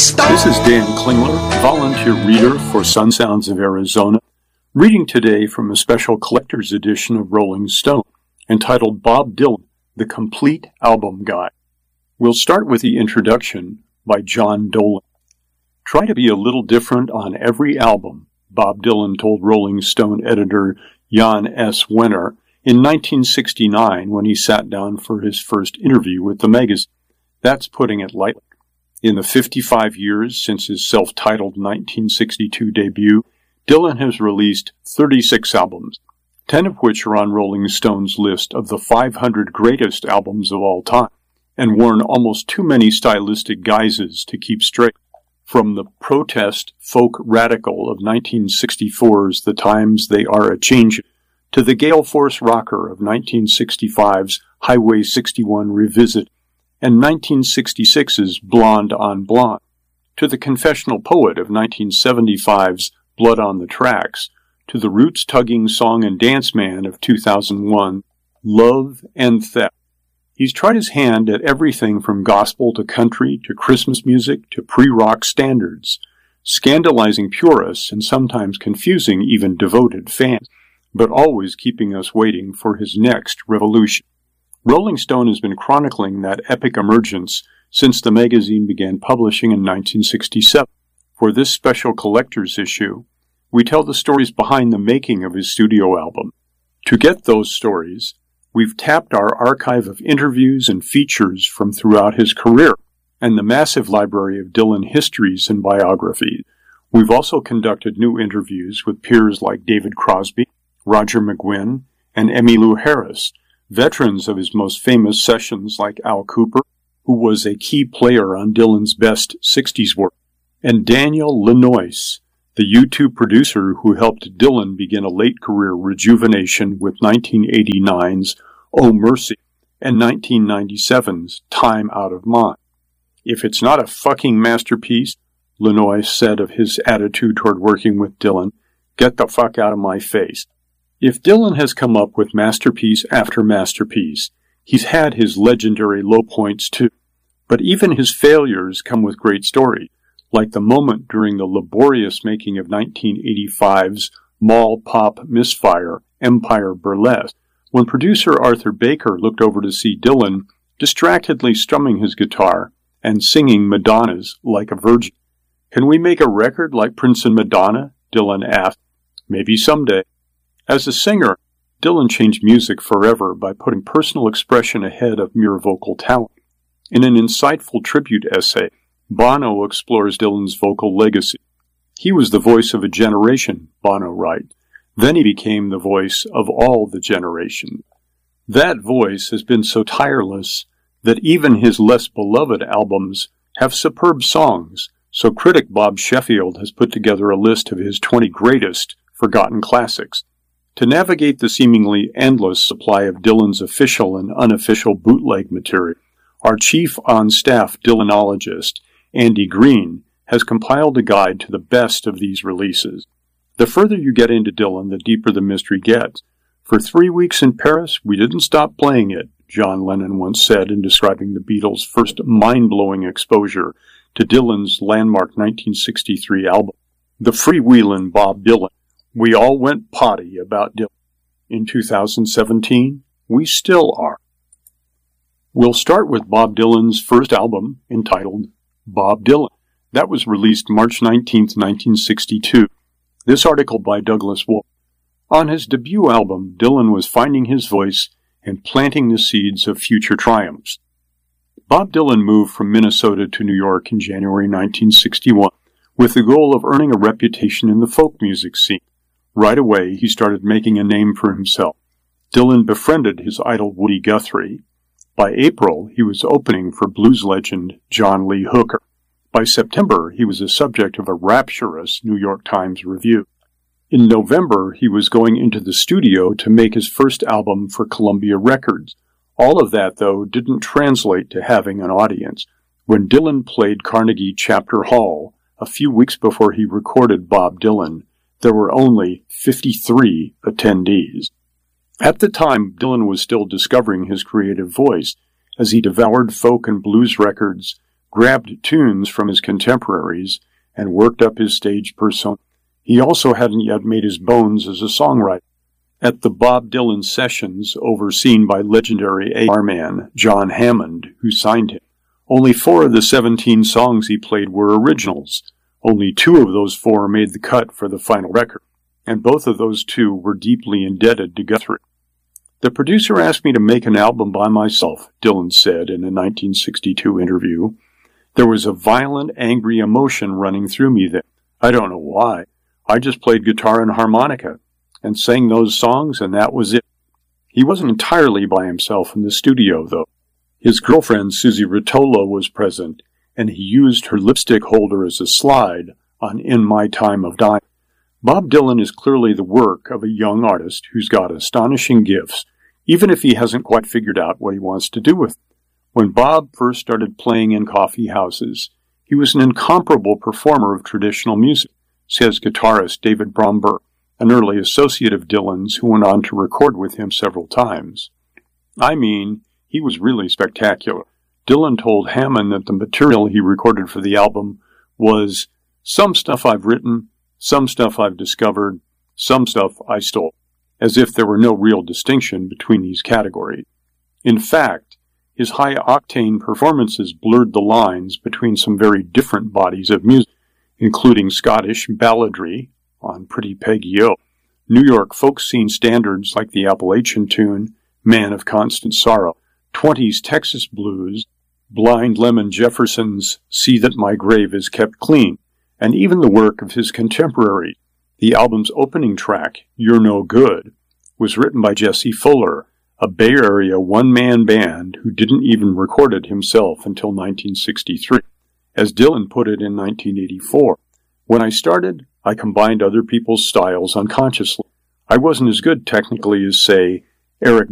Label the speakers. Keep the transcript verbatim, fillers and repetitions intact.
Speaker 1: Stone.
Speaker 2: This is Dan Klingler, volunteer reader for Sun Sounds of Arizona, reading today from a special collector's edition of Rolling Stone, entitled Bob Dylan, The Complete Album Guide. We'll start with the introduction by John Dolan. Try to be a little different on every album, Bob Dylan told Rolling Stone editor Jan S. Wenner in nineteen sixty-nine when he sat down for his first interview with the magazine. That's putting it lightly. In the fifty-five years since his self-titled nineteen sixty-two debut, Dylan has released thirty-six albums, ten of which are on Rolling Stone's list of the five hundred greatest albums of all time, and worn almost too many stylistic guises to keep straight. From the protest folk radical of nineteen sixty-four's The Times They Are A-Changin', to the gale force rocker of nineteen sixty-five's Highway sixty-one Revisit, and nineteen sixty-six's Blonde on Blonde, to the confessional poet of nineteen seventy-five's Blood on the Tracks, to the roots-tugging song and dance man of two thousand one, Love and Theft. He's tried his hand at everything from gospel to country to Christmas music to pre-rock standards, scandalizing purists and sometimes confusing even devoted fans, but always keeping us waiting for his next revolution. Rolling Stone has been chronicling that epic emergence since the magazine began publishing in nineteen sixty-seven. For this special collector's issue, we tell the stories behind the making of his studio album. To get those stories, we've tapped our archive of interviews and features from throughout his career and the massive library of Dylan histories and biographies. We've also conducted new interviews with peers like David Crosby, Roger McGuinn, and Emmylou Harris, veterans of his most famous sessions like Al Kooper, who was a key player on Dylan's best sixties work, and Daniel Lanois, the YouTube producer who helped Dylan begin a late career rejuvenation with nineteen eighty-nine's Oh Mercy and nineteen ninety-seven's Time Out of Mind. If it's not a fucking masterpiece, Lanois said of his attitude toward working with Dylan, get the fuck out of my face. If Dylan has come up with masterpiece after masterpiece, he's had his legendary low points too. But even his failures come with great stories, like the moment during the laborious making of nineteen eighty-five's mall pop misfire, Empire Burlesque, when producer Arthur Baker looked over to see Dylan distractedly strumming his guitar and singing Madonna's Like a Virgin. Can we make a record like Prince and Madonna? Dylan asked. Maybe someday. As a singer, Dylan changed music forever by putting personal expression ahead of mere vocal talent. In an insightful tribute essay, Bono explores Dylan's vocal legacy. He was the voice of a generation, Bono writes. Then he became the voice of all the generation. That voice has been so tireless that even his less beloved albums have superb songs, so critic Bob Sheffield has put together a list of his twenty greatest forgotten classics. To navigate the seemingly endless supply of Dylan's official and unofficial bootleg material, our chief on-staff Dylanologist, Andy Green, has compiled a guide to the best of these releases. The further you get into Dylan, the deeper the mystery gets. For three weeks in Paris, we didn't stop playing it, John Lennon once said in describing the Beatles' first mind-blowing exposure to Dylan's landmark nineteen sixty-three album, The Freewheelin' Bob Dylan. We all went potty about Dylan. In two thousand seventeen, we still are. We'll start with Bob Dylan's first album, entitled Bob Dylan. That was released March nineteenth, nineteen sixty-two. This article by Douglas Wolfe. On his debut album, Dylan was finding his voice and planting the seeds of future triumphs. Bob Dylan moved from Minnesota to New York in January nineteen sixty-one with the goal of earning a reputation in the folk music scene. Right away, he started making a name for himself. Dylan befriended his idol Woody Guthrie. By April, he was opening for blues legend John Lee Hooker. By September, he was the subject of a rapturous New York Times review. In November, he was going into the studio to make his first album for Columbia Records. All of that, though, didn't translate to having an audience. When Dylan played Carnegie Chapter Hall, a few weeks before he recorded Bob Dylan, there were only fifty-three attendees. At the time, Dylan was still discovering his creative voice as he devoured folk and blues records, grabbed tunes from his contemporaries, and worked up his stage persona. He also hadn't yet made his bones as a songwriter. At the Bob Dylan sessions, overseen by legendary A R man John Hammond, who signed him, only four of the seventeen songs he played were originals. Only two of those four made the cut for the final record, and both of those two were deeply indebted to Guthrie. The producer asked me to make an album by myself, Dylan said in a nineteen sixty-two interview. There was a violent, angry emotion running through me then. I don't know why. I just played guitar and harmonica and sang those songs, and that was it. He wasn't entirely by himself in the studio, though. His girlfriend, Susie Rotolo, was present, and he used her lipstick holder as a slide on In My Time of Dying. Bob Dylan is clearly the work of a young artist who's got astonishing gifts, even if he hasn't quite figured out what he wants to do with them. When Bob first started playing in coffee houses, he was an incomparable performer of traditional music, says guitarist David Bromberg, an early associate of Dylan's who went on to record with him several times. I mean, he was really spectacular. Dylan told Hammond that the material he recorded for the album was some stuff I've written, some stuff I've discovered, some stuff I stole, as if there were no real distinction between these categories. In fact, his high-octane performances blurred the lines between some very different bodies of music, including Scottish balladry on Pretty Peggy O, New York folk scene standards like the Appalachian tune Man of Constant Sorrow, twenties Texas blues, Blind Lemon Jefferson's See That My Grave Is Kept Clean, and even the work of his contemporary. The album's opening track, You're No Good, was written by Jesse Fuller, a Bay Area one-man band who didn't even record it himself until nineteen sixty-three. As Dylan put it in nineteen eighty-four, when I started, I combined other people's styles unconsciously. I wasn't as good technically as, say, Eric